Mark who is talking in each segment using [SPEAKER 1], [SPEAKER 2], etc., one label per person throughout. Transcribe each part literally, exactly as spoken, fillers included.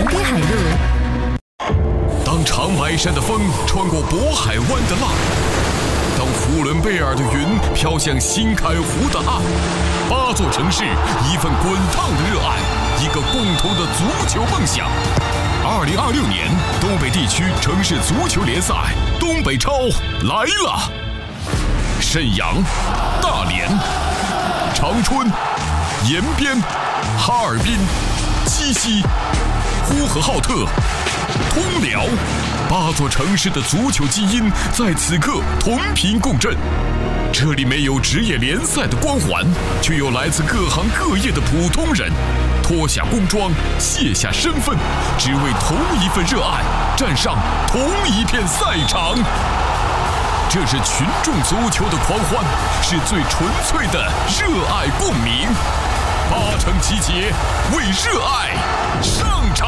[SPEAKER 1] 黄堤海路。
[SPEAKER 2] 当长白山的风穿过渤海湾的浪，当呼伦贝尔的云飘向新开湖的岸，八座城市，一份滚烫的热爱，一个共同的足球梦想。二零二六年东北地区城市足球联赛东北超来了！沈阳、大连、长春、延边、哈尔滨、鸡西、呼和浩特、通辽，八座城市的足球基因在此刻同频共振。这里没有职业联赛的光环，却有来自各行各业的普通人，脱下工装，卸下身份，只为同一份热爱，站上同一片赛场。这是群众足球的狂欢，是最纯粹的热爱共鸣。八城集结，为热爱上场。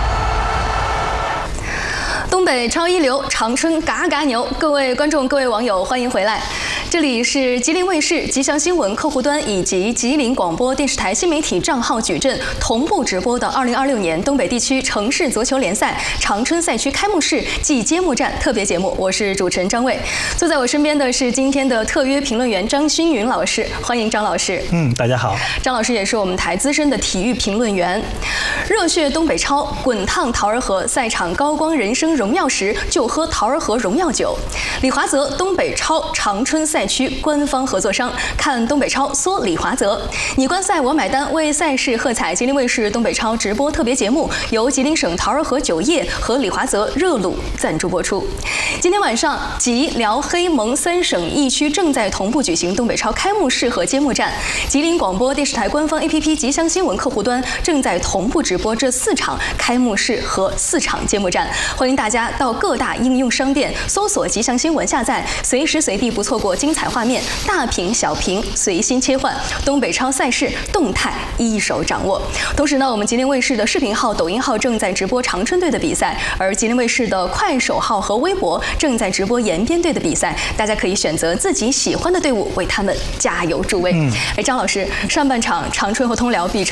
[SPEAKER 3] 东北超一流，长春嘎嘎牛！各位观众、各位网友，欢迎回来。这里是吉林卫视吉祥新闻客户端以及吉林广播电视台新媒体账号矩阵同步直播的二零二六年东北地区城市足球联赛长春赛区开幕式暨揭幕战特别节目，我是主持人张卫。坐在我身边的是今天的特约评论员张勋云老师，欢迎张老师。
[SPEAKER 4] 嗯，大家好。
[SPEAKER 3] 张老师也是我们台资深的体育评论员。热血东北超，滚烫桃儿河，赛场高光人生荣耀时就喝桃儿河荣耀酒。李华泽东北超长春赛区官方合作商，看东北超嗦李华泽，你观赛我买单。为赛事喝彩，吉林卫视东北超直播特别节目由吉林省桃儿河酒业和李华泽热卤赞助播出。今天晚上，吉辽黑蒙三省一区正在同步举行东北超开幕式和揭幕战。吉林广播电视台官方 A P P 吉祥新闻客户端正在同步直播这四场开幕式和四场揭幕战，欢迎大家到各大应用商店搜索吉祥新闻下载，随时随地不错过精彩画面，大屏小屏随心切换，东北超赛事动态一手掌握。同时呢，我们吉林卫视的视频号、抖音号正在直播长春队的比赛，而吉林卫视的快手号和微博正在直播延边队的比赛，大家可以选择自己喜欢的队伍为他们加油助威。嗯，哎，张老师，上半场长春和通辽比成